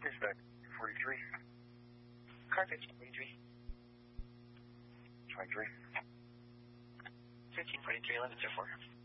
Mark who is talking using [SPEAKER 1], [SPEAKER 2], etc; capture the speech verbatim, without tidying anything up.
[SPEAKER 1] Dispatch forty-three.
[SPEAKER 2] Car fifteen forty-three.
[SPEAKER 1] twenty-three.
[SPEAKER 2] fifteen forty-three, eleven zero four.